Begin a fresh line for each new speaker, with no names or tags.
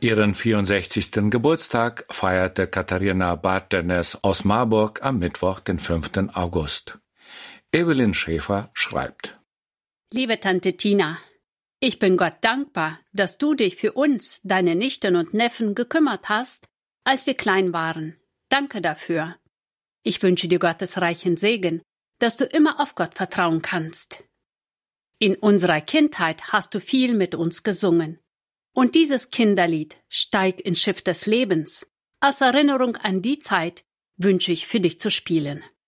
Ihren 64. Geburtstag feierte Katharina Bartenes aus Marburg am Mittwoch, den 5. August. Evelyn Schäfer schreibt:
Liebe Tante Tina, ich bin Gott dankbar, dass du dich für uns, deine Nichten und Neffen, gekümmert hast, als wir klein waren. Danke dafür. Ich wünsche dir Gottes reichen Segen, dass du immer auf Gott vertrauen kannst. In unserer Kindheit hast du viel mit uns gesungen. Und dieses Kinderlied Steig ins Schiff des Lebens, als Erinnerung an die Zeit, wünsche ich für dich zu spielen.